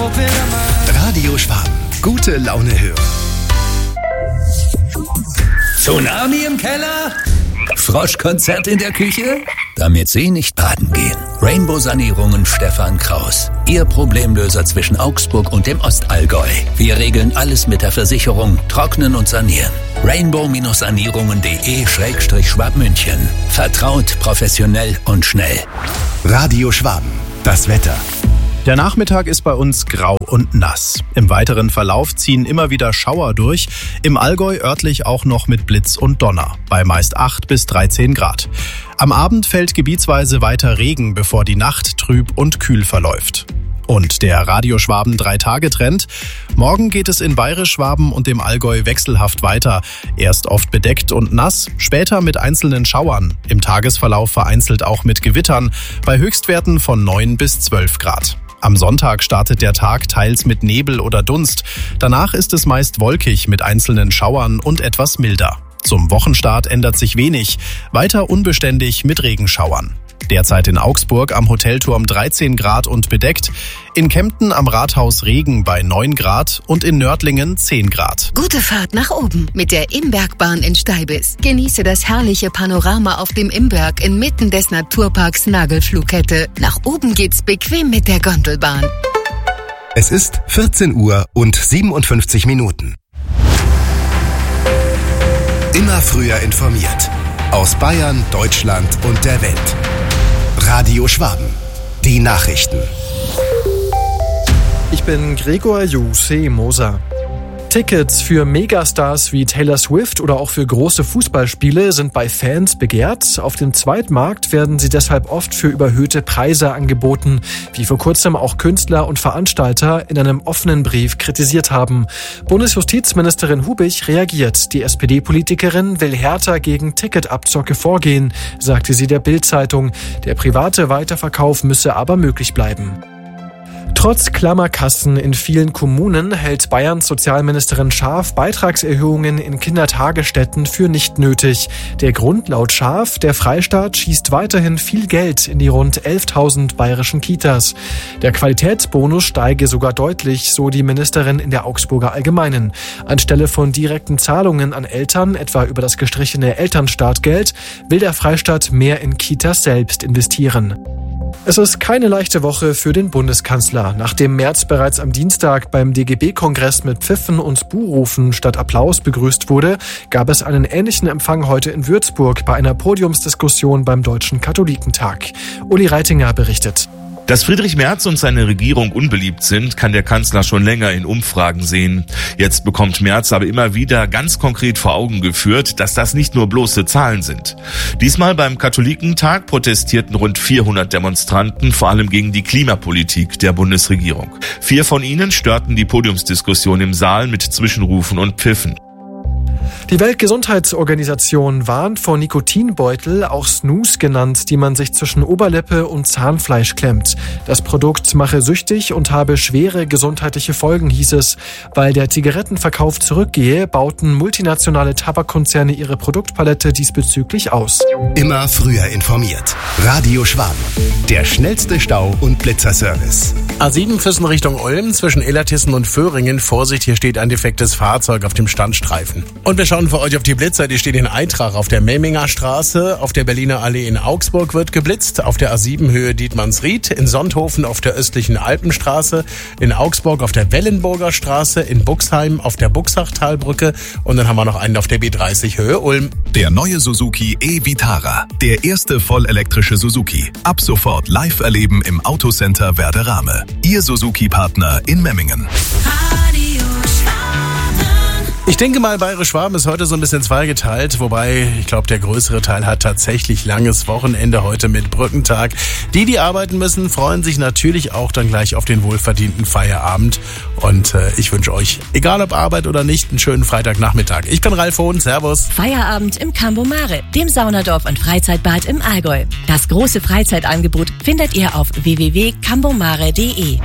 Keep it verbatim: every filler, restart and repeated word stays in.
Radio Schwaben. Gute Laune hören. Tsunami im Keller? Froschkonzert in der Küche? Damit Sie nicht baden gehen. Rainbow Sanierungen Stefan Kraus. Ihr Problemlöser zwischen Augsburg und dem Ostallgäu. Wir regeln alles mit der Versicherung, trocknen und sanieren. rainbow-sanierungen.de Schrägstrich Schwabmünchen. Vertraut, professionell und schnell. Radio Schwaben. Das Wetter. Der Nachmittag ist bei uns grau und nass. Im weiteren Verlauf ziehen immer wieder Schauer durch, im Allgäu örtlich auch noch mit Blitz und Donner, bei meist acht bis dreizehn Grad. Am Abend fällt gebietsweise weiter Regen, bevor die Nacht trüb und kühl verläuft. Und der Radio Schwaben drei-Tage-Trend. Morgen geht es in Bayerisch-Schwaben und dem Allgäu wechselhaft weiter. Erst oft bedeckt und nass, später mit einzelnen Schauern. Im Tagesverlauf vereinzelt auch mit Gewittern, bei Höchstwerten von neun bis zwölf Grad. Am Sonntag startet der Tag teils mit Nebel oder Dunst. Danach ist es meist wolkig mit einzelnen Schauern und etwas milder. Zum Wochenstart ändert sich wenig, weiter unbeständig mit Regenschauern. Derzeit in Augsburg am Hotelturm dreizehn Grad und bedeckt, in Kempten am Rathaus Regen bei neun Grad und in Nördlingen zehn Grad. Gute Fahrt nach oben mit der Imbergbahn in Steibis. Genieße das herrliche Panorama auf dem Imberg inmitten des Naturparks Nagelflughette. Nach oben geht's bequem mit der Gondelbahn. Es ist vierzehn Uhr und siebenundfünfzig Minuten. Immer früher informiert. Aus Bayern, Deutschland und der Welt. Radio Schwaben. Die Nachrichten. Ich bin Gregor Juse Moser. Tickets für Megastars wie Taylor Swift oder auch für große Fußballspiele sind bei Fans begehrt. Auf dem Zweitmarkt werden sie deshalb oft für überhöhte Preise angeboten, wie vor kurzem auch Künstler und Veranstalter in einem offenen Brief kritisiert haben. Bundesjustizministerin Hubich reagiert. Die S P D-Politikerin will härter gegen Ticketabzocke vorgehen, sagte sie der Bild-Zeitung. Der private Weiterverkauf müsse aber möglich bleiben. Trotz Klammerkassen in vielen Kommunen hält Bayerns Sozialministerin Schaaf Beitragserhöhungen in Kindertagesstätten für nicht nötig. Der Grund laut Schaaf: der Freistaat schießt weiterhin viel Geld in die rund elftausend bayerischen Kitas. Der Qualitätsbonus steige sogar deutlich, so die Ministerin in der Augsburger Allgemeinen. Anstelle von direkten Zahlungen an Eltern, etwa über das gestrichene Elternstartgeld, will der Freistaat mehr in Kitas selbst investieren. Es ist keine leichte Woche für den Bundeskanzler. Nachdem Merz bereits am Dienstag beim D G B-Kongress mit Pfiffen und Buhrufen statt Applaus begrüßt wurde, gab es einen ähnlichen Empfang heute in Würzburg bei einer Podiumsdiskussion beim Deutschen Katholikentag. Uli Reitinger berichtet. Dass Friedrich Merz und seine Regierung unbeliebt sind, kann der Kanzler schon länger in Umfragen sehen. Jetzt bekommt Merz aber immer wieder ganz konkret vor Augen geführt, dass das nicht nur bloße Zahlen sind. Diesmal beim Katholikentag protestierten rund vierhundert Demonstranten, vor allem gegen die Klimapolitik der Bundesregierung. Vier von ihnen störten die Podiumsdiskussion im Saal mit Zwischenrufen und Pfiffen. Die Weltgesundheitsorganisation warnt vor Nikotinbeutel, auch Snus genannt, die man sich zwischen Oberlippe und Zahnfleisch klemmt. Das Produkt mache süchtig und habe schwere gesundheitliche Folgen, hieß es. Weil der Zigarettenverkauf zurückgehe, bauten multinationale Tabakkonzerne ihre Produktpalette diesbezüglich aus. Immer früher informiert. Radio Schwaben. Der schnellste Stau- und Blitzerservice. A sieben Füssen Richtung Ulm zwischen Illertissen und Föhringen. Vorsicht, hier steht ein defektes Fahrzeug auf dem Standstreifen. Und wir schauen für euch auf die Blitzer. Die stehen in Eintrach auf der Memminger Straße. Auf der Berliner Allee in Augsburg wird geblitzt. Auf der A sieben Höhe Dietmannsried. In Sonthofen auf der östlichen Alpenstraße. In Augsburg auf der Wellenburger Straße. In Buxheim auf der Buxachtalbrücke. Und dann haben wir noch einen auf der B dreißig Höhe Ulm. Der neue Suzuki e-Vitara. Der erste vollelektrische Suzuki. Ab sofort live erleben im Autocenter Werderame. Ihr Suzuki-Partner in Memmingen. Ich denke mal, Bayerisch-Schwaben ist heute so ein bisschen zweigeteilt, wobei ich glaube, der größere Teil hat tatsächlich langes Wochenende heute mit Brückentag. Die, die arbeiten müssen, freuen sich natürlich auch dann gleich auf den wohlverdienten Feierabend. Und äh, ich wünsche euch, egal ob Arbeit oder nicht, einen schönen Freitagnachmittag. Ich bin Ralf Hohn, Servus. Feierabend im Cambo Mare, dem Saunadorf und Freizeitbad im Allgäu. Das große Freizeitangebot findet ihr auf w w w punkt cambomare punkt de.